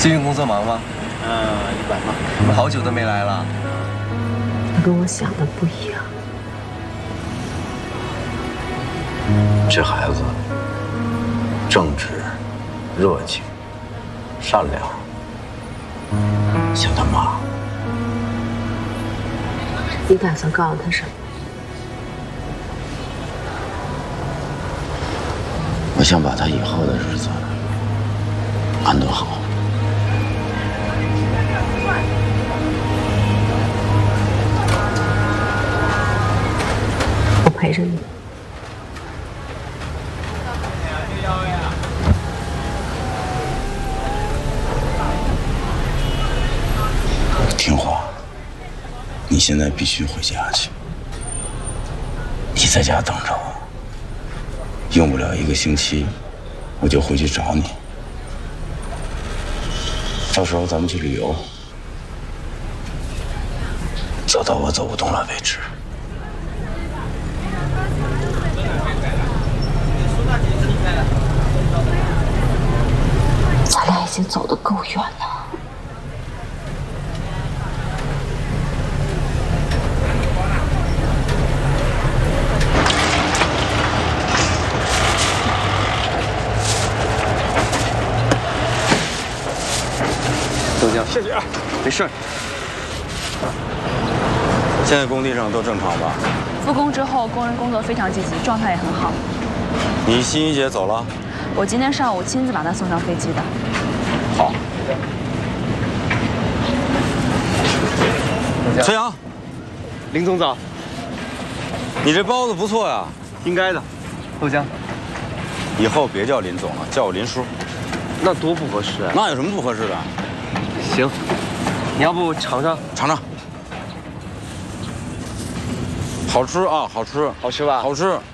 最近工作忙吗？ 一般吧。 怎么好久都没来了？ 跟我想的不一样。 这孩子正直、热情、善良，像他妈。 你打算告诉他什么？ 我想把他以后的日子安顿好。 我陪着你。 听话，你现在必须回家去。你在家等着我，用不了1个星期，我就回去找你。到时候咱们去旅游，走到我走不动了为止。 咱俩已经走得够远了。 豆浆， 谢谢。 没事。 现在工地上都正常吧？ 复工之后，工人工作非常积极，状态也很好。 你欣怡姐走了？ 我今天上午亲自把她送上飞机的。 好。崔阳， 林总早。 你这包子不错呀。 应该的。豆浆， 以后别叫林总了，叫我林叔。 那多不合适啊！ 那有什么不合适的？ 行，你要不尝尝？ 尝尝。好吃啊，好吃， 好吃吧？ 好吃。